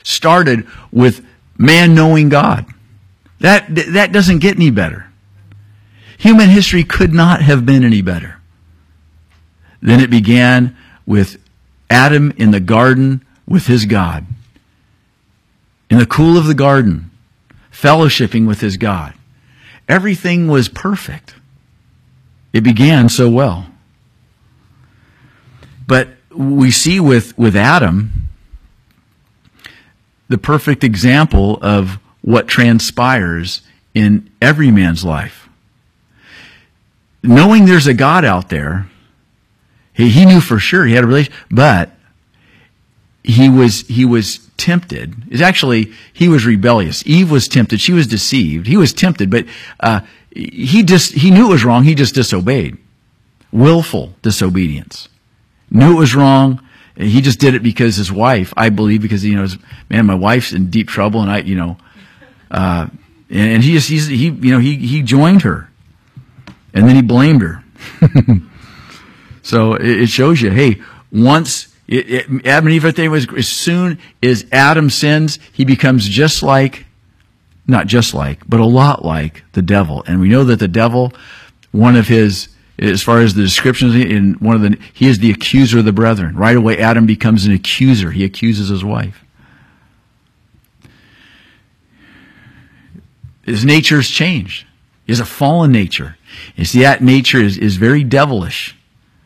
started with man knowing God. That doesn't get any better. Human history could not have been any better. Then it began with Adam in the garden with his God. In the cool of the garden, fellowshipping with his God. Everything was perfect. It began so well. But we see with Adam the perfect example of what transpires in every man's life. Knowing there's a God out there, he knew for sure he had a relationship, but he was tempted. It's actually, he was rebellious. Eve was tempted. She was deceived. He was tempted, but he knew it was wrong. He just disobeyed. Willful disobedience. Knew it was wrong. He just did it because his wife, I believe, because man, my wife's in deep trouble, and and he joined her, and then he blamed her. So it shows you, hey, once Adam and Eve, as soon as Adam sins, he becomes not just like, but a lot like the devil. And we know that the devil, one of his, as far as the descriptions, he is the accuser of the brethren. Right away, Adam becomes an accuser. He accuses his wife. His nature's changed. He has a fallen nature. You see, that nature is very devilish.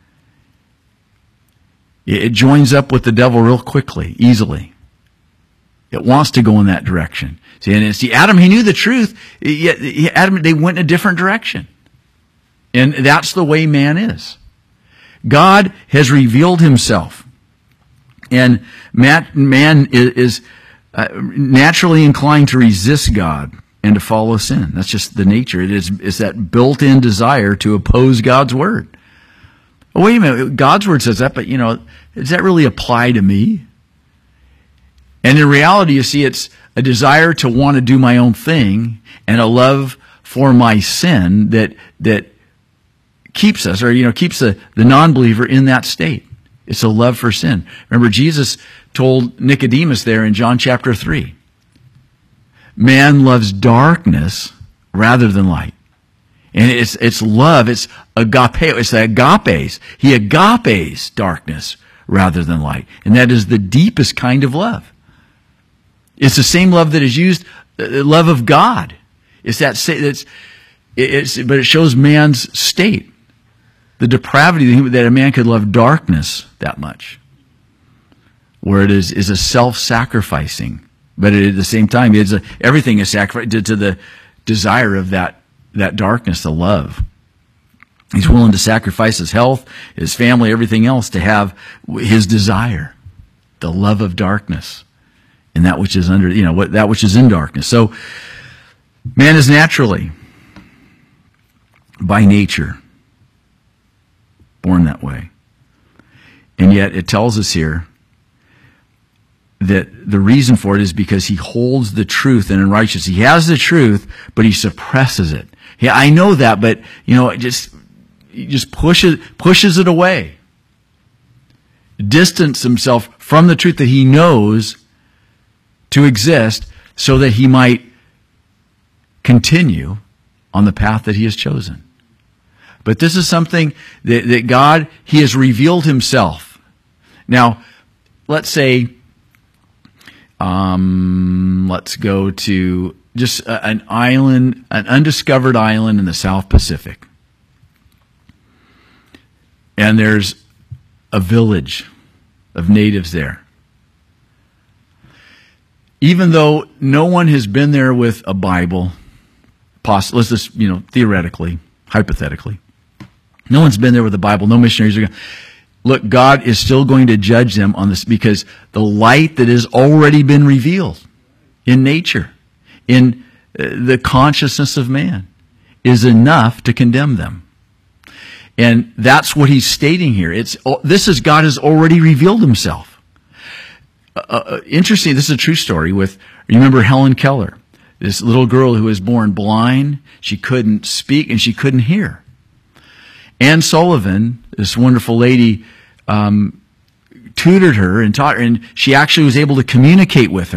It joins up with the devil real quickly, easily. It wants to go in that direction. See, Adam, he knew the truth, yet Adam, they went in a different direction. And that's the way man is. God has revealed himself. And man is naturally inclined to resist God and to follow sin. That's just the nature. It's that built-in desire to oppose God's word. Oh, wait a minute, God's word says that, but does that really apply to me? And in reality, you see, it's a desire to want to do my own thing and a love for my sin that keeps us, or keeps the non-believer in that state. It's a love for sin. Remember, Jesus told Nicodemus there in John chapter 3, man loves darkness rather than light. And it's love, it's agapeo, it's the agapes. He agapes darkness rather than light. And that is the deepest kind of love. It's the same love that is used, the love of God. It's that, but it shows man's state. The depravity that a man could love darkness that much. Where it is a self-sacrificing. But at the same time, everything is sacrificed to the desire of that darkness, the love. He's willing to sacrifice his health, his family, everything else to have his desire, the love of darkness, and that which is that which is in darkness. So, man is naturally, by nature, born that way. And yet it tells us here that the reason for it is because he holds the truth and in righteousness. He has the truth, but he suppresses it. Yeah, I know that, but he just pushes it away. Distance himself from the truth that he knows to exist so that he might continue on the path that he has chosen. But this is something that God, he has revealed himself. Now, let's say, let's go to just an island, an undiscovered island in the South Pacific. And there's a village of natives there. Even though no one has been there with a Bible, let's just, theoretically, hypothetically, no one's been there with a Bible, no missionaries are going. Look, God is still going to judge them on this because the light that has already been revealed in nature, in the consciousness of man, is enough to condemn them. And that's what he's stating here. God has already revealed himself. Interesting, this is a true story you remember Helen Keller, this little girl who was born blind, she couldn't speak and she couldn't hear. Anne Sullivan, this wonderful lady, tutored her and taught her, and she actually was able to communicate with her.